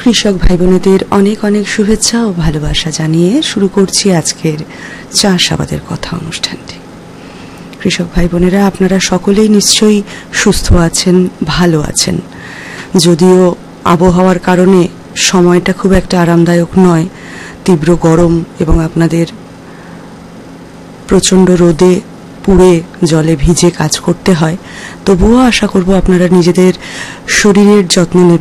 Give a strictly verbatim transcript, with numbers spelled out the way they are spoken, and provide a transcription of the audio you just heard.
কৃষক ভাই বোনেদের অনেক অনেক শুভেচ্ছা ও ভালোবাসা জানিয়ে শুরু করছি আজকের চাষাবাদের কথা অনুষ্ঠানটি। কৃষক ভাই বোনেরা, আপনারা সকলেই নিশ্চয়ই সুস্থ আছেন, ভালো আছেন। যদিও আবহাওয়ার কারণে সময়টা খুব একটা আরামদায়ক নয়, তীব্র গরম এবং আপনাদের প্রচণ্ড রোদে পুড়ে জলে ভিজে কাজ করতে হয়, তবুও আশা করব আপনারা নিজেদের শরীরের যত্ন